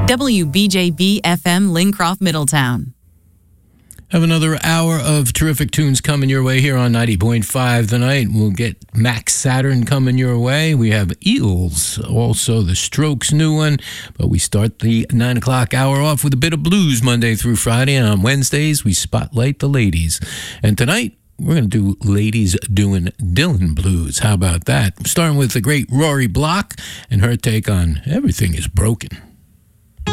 WBJB FM Lincroft, Middletown. Have another hour of terrific tunes coming your way here on 90.5 tonight. We'll get Max Saturn coming your way. We have Eels, also the Strokes' new one. But we start the 9 o'clock hour off with a bit of blues Monday through Friday. And on Wednesdays, we spotlight the ladies. And tonight, we're going to do Ladies Doing Dylan Blues. How about that? Starting with the great Rory Block and her take on Everything is Broken.